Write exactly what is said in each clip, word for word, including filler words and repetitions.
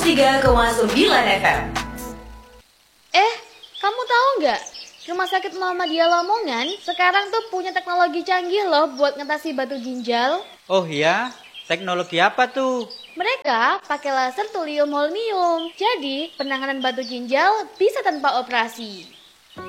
tiga koma sembilan F M. Eh, kamu tahu nggak? Rumah Sakit Muhammadiyah Lamongan sekarang tuh punya teknologi canggih loh buat ngatasi batu ginjal. Oh iya? Teknologi apa tuh? Mereka pakai laser thulium holmium. Jadi, penanganan batu ginjal bisa tanpa operasi.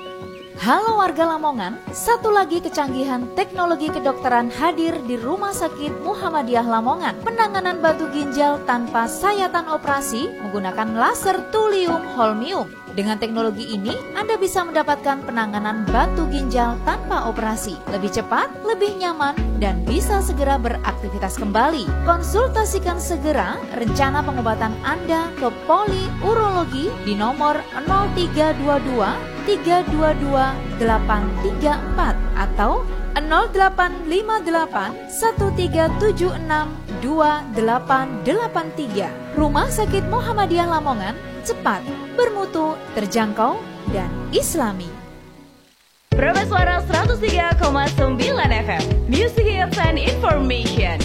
Halo warga Lamongan, satu lagi kecanggihan teknologi kedokteran hadir di Rumah Sakit Muhammadiyah Lamongan. Penanganan batu ginjal tanpa sayatan operasi menggunakan laser thulium holmium. Dengan teknologi ini, Anda bisa mendapatkan penanganan batu ginjal tanpa operasi, lebih cepat, lebih nyaman, dan bisa segera beraktivitas kembali. Konsultasikan segera rencana pengobatan Anda ke Poli Urologi di nomor nol tiga dua dua tiga dua dua delapan tiga empat atau nol delapan lima delapan satu tiga tujuh enam dua delapan delapan tiga. Rumah Sakit Muhammadiyah Lamongan, cepat, bermutu, terjangkau, dan islami. Program Suara seratus tiga koma sembilan F M, Music Hits and Information.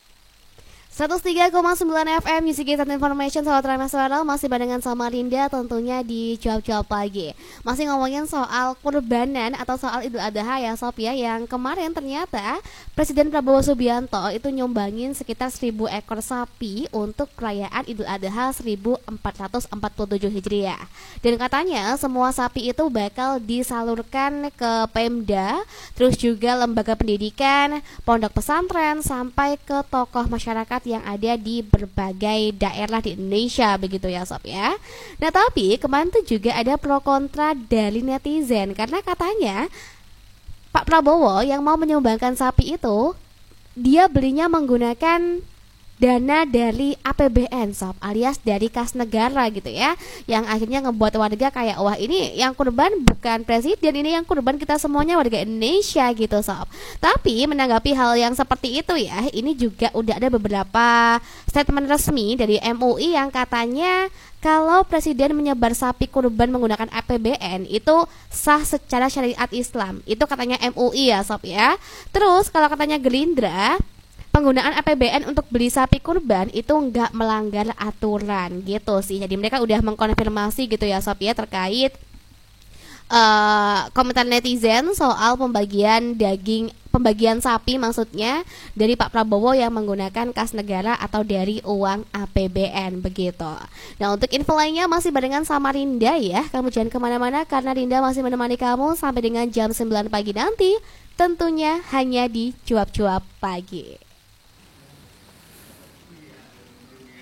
seratus tiga koma sembilan F M Music Hits and Information. Sahabat Nasional, masih barengan sama Rinda tentunya di cuap-cuap pagi. Masih ngomongin soal kurbanan atau soal Idul Adha ya Sob ya. Yang kemarin ternyata Presiden Prabowo Subianto itu nyumbangin sekitar seribu ekor sapi untuk perayaan Idul Adha seribu empat ratus empat puluh tujuh Hijriah. Dan katanya semua sapi itu bakal disalurkan ke Pemda, terus juga lembaga pendidikan, pondok pesantren, sampai ke tokoh masyarakat yang ada di berbagai daerah di Indonesia, begitu ya Sob ya. Nah tapi kemarin tuh juga ada pro kontra dari netizen, karena katanya Pak Prabowo yang mau menyumbangkan sapi itu dia belinya menggunakan dana dari A P B N Sob, alias dari kas negara gitu ya, yang akhirnya ngebuat warga kayak wah ini yang kurban bukan presiden, ini yang kurban kita semuanya warga Indonesia gitu Sob. Tapi menanggapi hal yang seperti itu ya, ini juga udah ada beberapa statement resmi dari M U I yang katanya kalau presiden menyebar sapi kurban menggunakan A P B N itu sah secara syariat Islam. Itu katanya M U I ya Sob ya. Terus kalau katanya Gerindra, penggunaan A P B N untuk beli sapi kurban itu nggak melanggar aturan gitu sih. Jadi mereka udah mengkonfirmasi gitu ya Sob ya terkait uh, komentar netizen soal pembagian daging, pembagian sapi maksudnya dari Pak Prabowo yang menggunakan kas negara atau dari uang A P B N begitu. Nah untuk info lainnya masih barengan sama Rinda ya. Kamu jangan kemana-mana karena Rinda masih menemani kamu sampai dengan jam sembilan pagi nanti. Tentunya hanya di Cuap-Cuap Pagi.